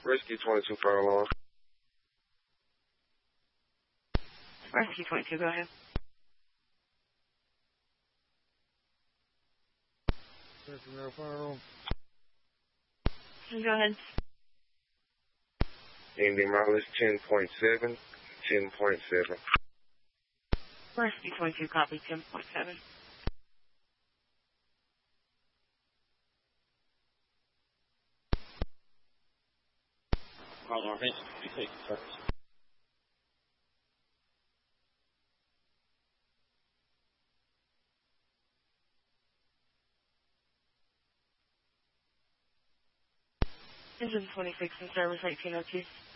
Rescue 22 fire alarm. Rescue 22, go ahead. Fire alarm. Go ahead. Ending mileage 10.7. 10.7. Rescue 22, copy 10.7. Fire alarm, Vince, you take the service. Engine 26 in service 1802.